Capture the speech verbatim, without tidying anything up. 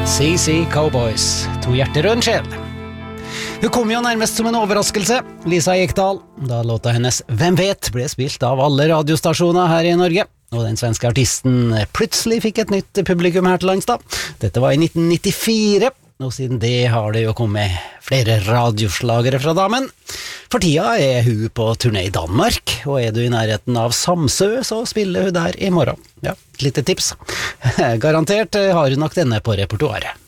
C C Cowboys, to hjerter og en sjel. Hun kom jo nærmest som en overraskelse, Lisa Ekdahl, da låta hennes Hvem vet ble spilt av alle radiostasjoner her i Norge, og den svenske artisten plutselig fikk et nytt publikum her til lands da. Dette var i nitten nittifire, og siden det har det jo kommet flere radioslagere fra damen. For tida er hun på turné i Danmark, og er du i nærheten av Samsø, så spiller hun der i morgen. Ja, et lite tips. Garantert har hun nok denne på repertoaret.